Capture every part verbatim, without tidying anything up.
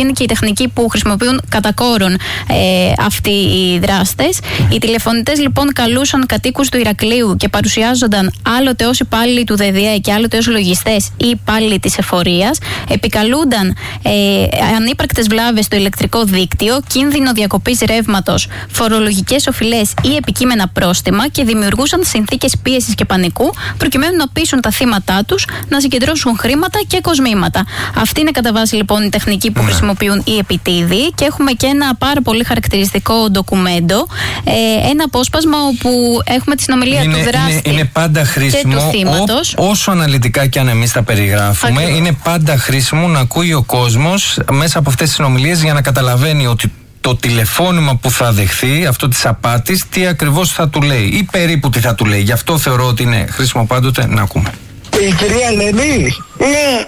είναι και η τεχνική που χρησιμοποιούν κατά κόρον ε, αυτοί οι δράστες. Οι τηλεφωνητές λοιπόν καλούσαν κατοίκους του Ηρακλείου και παρουσιάζονταν άλλοτε ως υπάλληλοι του ΔΔΕ και άλλοτε ως λογιστές ή υπάλληλοι της εφορίας. Επικαλούνταν ε, ανύπαρκτες βλάβες στο ηλεκτρικό δίκτυο, κίνδυνο διακοπής ρεύματος, φορολογικές οφειλές ή επικείμενα πρόστιμα και δημιουργούσαν συνθήκες πίεσης και πανικού προκειμένου να πείσουν τα θύματα τους να συγκεντρώσουν χρήματα και κοσμήματα. Αυτή είναι κατά βάση λοιπόν η τεχνική που ναι. χρησιμοποιούν οι επιτίδοι και έχουμε και ένα πάρα πολύ χαρακτηριστικό ντοκουμέντο, ε, ένα απόσπασμα όπου έχουμε τη συνομιλία είναι, του δράστη είναι, είναι πάντα χρήσιμο, και του θύματος. Ό, όσο αναλυτικά και αν εμείς τα περιγράφουμε, Ακριβώς. είναι πάντα χρήσιμο να ακούει ο κόσμος μέσα από αυτές τις συνομιλίες για να καταλαβαίνει ότι το τηλεφώνημα που θα δεχθεί, αυτό της απάτης, τι ακριβώς θα του λέει ή περίπου τι θα του λέει. Γι' αυτό θεωρώ ότι είναι χρήσιμο πάντοτε να ακούμε. Η κυρία Ελένη, ναι.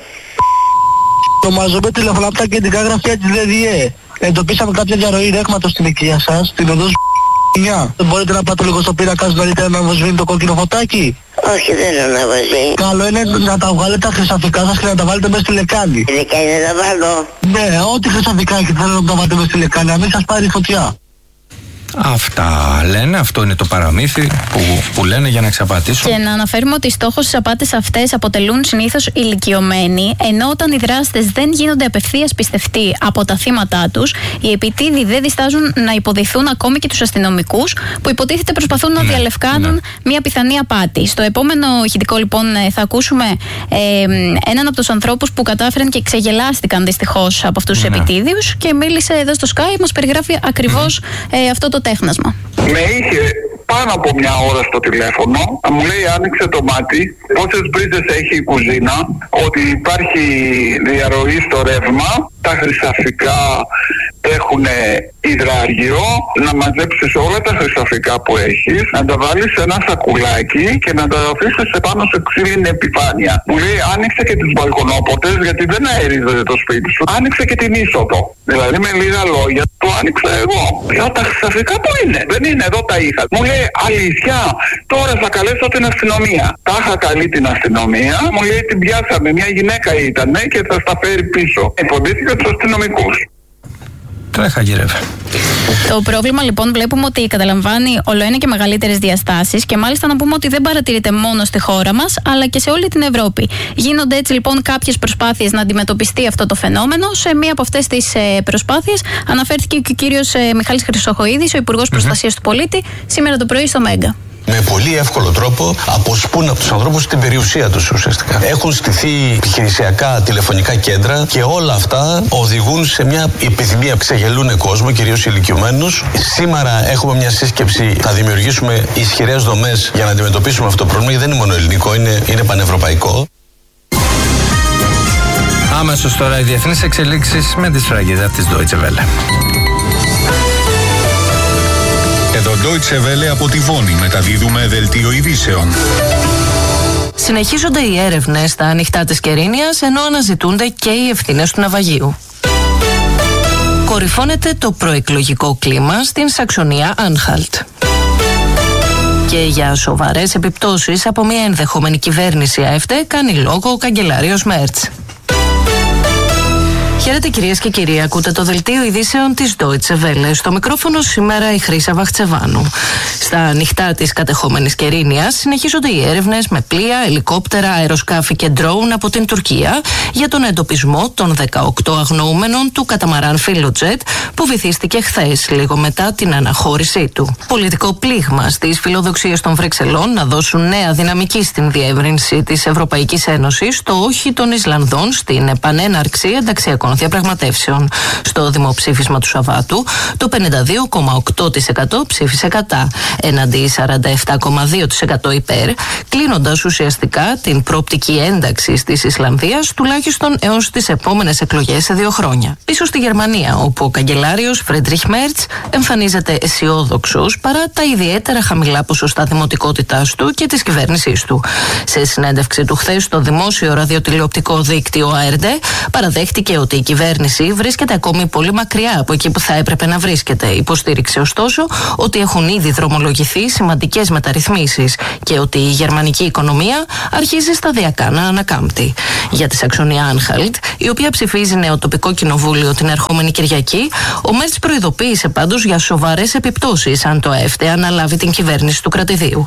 Το μαζόμε τηλεφωνά από τα κεντρικά γραφεία της ΔΔΕ. Εντοπίσαμε κάποια διαρροή ρεύματος στην οικία σας, στην οδό Σ***νιά. Μπορείτε να πάτε λίγο στο πείρακα νωρίτερα να μας σβήνει το κόκκινο φωτάκι? Όχι, δεν είναι να βάζει. Καλό είναι να τα βγάλετε τα χρυσαφικά σας και να τα βάλετε μέσα στη λεκάνη. Στη λεκάνη να τα βάλω? Ναι, ό,τι χρυσαφικά έχετε θέλω να τα βάλετε μέσα στη λεκάνη, να μην σας πάρει φωτιά. Αυτά λένε, αυτό είναι το παραμύθι που, που λένε για να εξαπατήσουν. Και να αναφέρουμε ότι στόχος στις απάτες αυτές αποτελούν συνήθως ηλικιωμένοι, ενώ όταν οι δράστες δεν γίνονται απευθείας πιστευτοί από τα θύματα τους, οι επιτίδοι δεν διστάζουν να υποδηθούν ακόμη και τους αστυνομικούς που υποτίθεται προσπαθούν να ναι, διαλευκάνουν ναι. μια πιθανή απάτη. Στο επόμενο ηχητικό λοιπόν θα ακούσουμε ε, έναν από τους ανθρώπους που κατάφεραν και ξεγελάστηκαν δυστυχώς από αυτούς τους ναι. επιτίδιους και μίλησε εδώ στο Sky, μας περιγράφει ακριβώς ε, αυτό το τέχνασμα. Με είχε πάνω από μια ώρα στο τηλέφωνο, μου λέει άνοιξε το μάτι, πόσες μπρίζες έχει η κουζίνα, ότι υπάρχει διαρροή στο ρεύμα, τα χρυσαφικά έχουν υδράργυρο, να μαζέψεις όλα τα χρυσαφικά που έχεις, να τα βάλεις σε ένα σακουλάκι και να τα αφήσεις σε πάνω σε ξύλινη επιφάνεια. Μου λέει άνοιξε και τις μπαλκονόπορτες γιατί δεν αερίζεται το σπίτι σου, άνοιξε και την είσοδο. Δηλαδή με λίγα λόγια το άνοιξα εγώ. Λέω τα χρυσαφικά που είναι, δεν είναι, εδώ τα είχα. Μου λέει αλήθεια, τώρα θα καλέσω την αστυνομία. Τα είχα καλεί την αστυνομία, μου λέει την πιάσαμε, μια γυναίκα ήταν και θα στα φέρει πίσω. Υποδίθηκε τους αστυνομικούς. Τρέχα γυρεύε. Το πρόβλημα λοιπόν βλέπουμε ότι καταλαμβάνει ολοένα και μεγαλύτερες διαστάσεις και μάλιστα να πούμε ότι δεν παρατηρείται μόνο στη χώρα μας αλλά και σε όλη την Ευρώπη. Γίνονται έτσι λοιπόν κάποιες προσπάθειες να αντιμετωπιστεί αυτό το φαινόμενο. Σε μία από αυτές τις προσπάθειες αναφέρθηκε και ο κύριος Μιχάλης Χρυσοχοΐδης, ο Υπουργός mm-hmm. Προστασίας του Πολίτη, σήμερα το πρωί στο Μέγκα. Με πολύ εύκολο τρόπο αποσπούν από τους ανθρώπους την περιουσία τους ουσιαστικά. Έχουν στηθεί επιχειρησιακά τηλεφωνικά κέντρα και όλα αυτά οδηγούν σε μια επιδημία. Ξεγελούν κόσμο, κυρίως ηλικιωμένους. Σήμερα έχουμε μια σύσκεψη, θα δημιουργήσουμε ισχυρές δομές για να αντιμετωπίσουμε αυτό το πρόβλημα. Δεν είναι μόνο ελληνικό, είναι, είναι πανευρωπαϊκό. Άμεσος τώρα οι διεθνείς εξελίξεις με τη σφραγίδα της Deutsche Welle. Εδώ Deutsche Welle από τη Βόνη μεταδίδουμε δελτίο ειδήσεων. Συνεχίζονται οι έρευνες στα ανοιχτά της Κερίνιας ενώ αναζητούνται και οι ευθύνες του ναυαγίου. Κορυφώνεται το προεκλογικό κλίμα στην Σαξονία Άνχαλτ. Και για σοβαρές επιπτώσεις από μια ενδεχόμενη κυβέρνηση ΑΕΦΤΕ κάνει λόγο ο καγκελάριος Μέρτς. Χαίρετε κυρίες και κύριοι, ακούτε το δελτίο ειδήσεων της Deutsche Welle. Στο μικρόφωνο σήμερα η Χρύσα Βαχτσεβάνου. Στα ανοιχτά της κατεχόμενης Κερίνιας συνεχίζονται οι έρευνες με πλοία, ελικόπτερα, αεροσκάφη και ντρόουν από την Τουρκία για τον εντοπισμό των δεκαοκτώ αγνοούμενων του καταμαράν Φιλοτζέτ που βυθίστηκε χθες, λίγο μετά την αναχώρησή του. Πολιτικό πλήγμα στις φιλοδοξίες των Βρυξελών να δώσουν νέα δυναμική στην διεύρυνση της Ευρωπαϊκής Ένωσης στο όχι των Ισλανδών στην επανέναρξη ενταξιακών διαπραγματεύσεων. Στο δημοψήφισμα του Σαββάτου, το πενήντα δύο κόμμα οκτώ τοις εκατό ψήφισε κατά, εναντί σαράντα επτά κόμμα δύο τοις εκατό υπέρ, κλείνοντας ουσιαστικά την προοπτική ένταξη της Ισλανδίας τουλάχιστον έως τις επόμενες εκλογές σε δύο χρόνια. Πίσω στη Γερμανία, όπου ο καγκελάριος Φρέντριχ Μέρτς εμφανίζεται αισιόδοξος παρά τα ιδιαίτερα χαμηλά ποσοστά δημοτικότητάς του και της κυβέρνησής του. Σε συνέντευξη του χθες στο δημόσιο ραδιοτηλεοπτικό δίκτυο έι αρ ντι, παραδέχτηκε ότι η κυβέρνηση βρίσκεται ακόμη πολύ μακριά από εκεί που θα έπρεπε να βρίσκεται. Υποστήριξε ωστόσο ότι έχουν ήδη δρομολογηθεί σημαντικές μεταρρυθμίσεις και ότι η γερμανική οικονομία αρχίζει σταδιακά να ανακάμπτει. Για τη Σαξονία-Άνχαλτ, η οποία ψηφίζει νέο τοπικό κοινοβούλιο την ερχόμενη Κυριακή, ο Μέρτς προειδοποίησε πάντως για σοβαρές επιπτώσεις αν το ΑΕΦΤΕ αναλάβει την κυβέρνηση του κρατηδίου.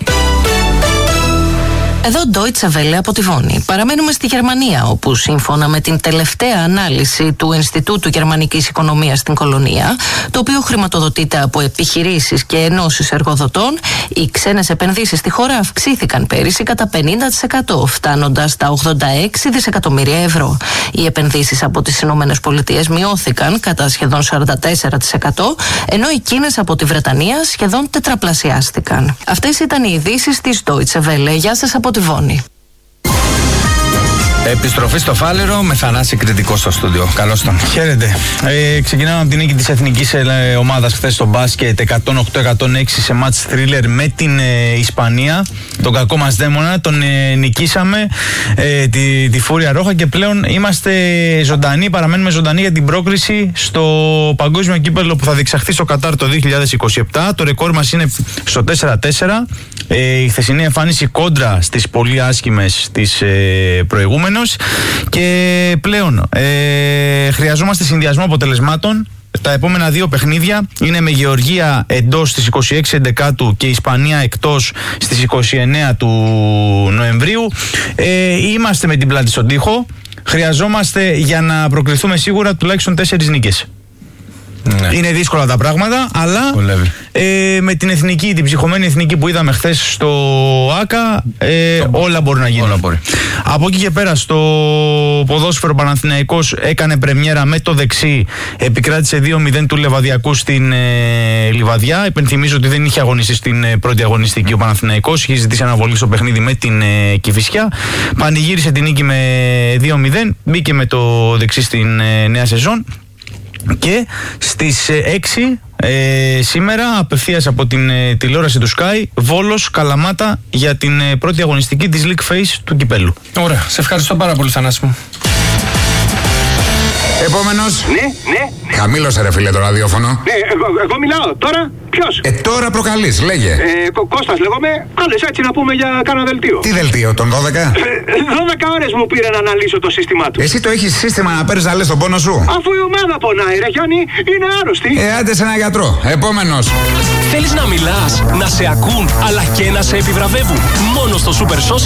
Εδώ Deutsche Welle από τη Βόνη. Παραμένουμε στη Γερμανία, όπου σύμφωνα με την τελευταία ανάλυση του Ινστιτούτου Γερμανικής Οικονομίας στην Κολονία, το οποίο χρηματοδοτείται από επιχειρήσεις και ενώσεις εργοδοτών, οι ξένες επενδύσεις στη χώρα αυξήθηκαν πέρυσι κατά πενήντα τοις εκατό, φτάνοντας στα ογδόντα έξι δισεκατομμύρια ευρώ. Οι επενδύσεις από τις Ηνωμένες Πολιτείες μειώθηκαν κατά σχεδόν σαράντα τέσσερα τοις εκατό, ενώ οι Κίνες από τη Βρετανία σχεδόν τετραπλασιάστηκαν. Αυτές ήταν οι ειδήσεις της Deutsche Welle. Γεια σας από τη Βόνη. Επιστροφή στο Φάληρο με Θανάση Κρητικό στο στούντιο. Καλώς τον. Χαίρετε. Ε, ξεκινάμε από την νίκη της εθνικής ε, ομάδας χθες στο μπάσκετ εκατόν οκτώ εκατόν έξι σε μάτς θρίλερ με την ε, Ισπανία. Τον κακό μας δαίμονα. Τον ε, νικήσαμε ε, τη, τη Φούρια Ρόχα και πλέον είμαστε ζωντανοί. Παραμένουμε ζωντανοί για την πρόκριση στο παγκόσμιο κύπελλο που θα διεξαχθεί στο Κατάρ το δύο χιλιάδες είκοσι επτά. Το ρεκόρ μας είναι στο τέσσερα τέσσερα. Ε, η χθεσινή εμφάνιση κόντρα στις πολύ άσχημες τις ε, προηγούμενες. Και πλέον ε, χρειαζόμαστε συνδυασμό αποτελεσμάτων. Τα επόμενα δύο παιχνίδια είναι με Γεωργία εντός στις είκοσι έξι Εντεκάτου και Ισπανία εκτός στις είκοσι εννέα του Νοεμβρίου. Ε, είμαστε με την πλάτη στον τοίχο. Χρειαζόμαστε για να προκριθούμε σίγουρα τουλάχιστον τέσσερις νίκες. Ναι. Είναι δύσκολα τα πράγματα, αλλά ε, με την εθνική, την ψυχωμένη εθνική που είδαμε χθες στο ΆΚΑ, ε, όλα μπορεί να γίνουν. Μπορεί. Από εκεί και πέρα στο ποδόσφαιρο, Παναθηναϊκός έκανε πρεμιέρα με το δεξί, επικράτησε δύο μηδέν του Λεβαδιακού στην ε, Λιβαδιά. Υπενθυμίζω ότι δεν είχε αγωνιστεί στην ε, πρώτη αγωνιστική ο Παναθηναϊκός, είχε ζητήσει αναβολή στο παιχνίδι με την ε, Κηφισιά. Πανηγύρισε την νίκη με δύο μηδέν, μπήκε με το δεξί στην ε, νέα σεζόν. Και στις έξι ε, σήμερα απευθείας από την ε, τηλεόραση του Sky, Βόλος Καλαμάτα για την ε, πρώτη αγωνιστική της League Phase του κυπέλου. Ωραία, σε ευχαριστώ πάρα πολύ Θανάση μου. Επόμενος. Ναι, ναι. Χαμήλωσε ρε φίλε το ραδιόφωνο. Ναι, εγώ, εγώ μιλάω. Τώρα ποιος? Ε, τώρα προκαλείς, λέγε. Ε, Κω, Κώστας λέγομαι. Κάλες έτσι να πούμε για κάνα δελτίο. Τι δελτίο, τον δώδεκα? Ε, δώδεκα ώρες μου πήρε να αναλύσω το σύστημά του. Εσύ το έχεις σύστημα να παίρνεις να λες τον πόνο σου? Αφού η ομάδα πονάει ρε Γιάννη, είναι άρρωστη. Ε, άντε σε ένα γιατρό. Επόμενος. Θέλεις να μιλάς, να σε ακούν, αλλά και να σε επιβραβεύουν. Μόνο στο Super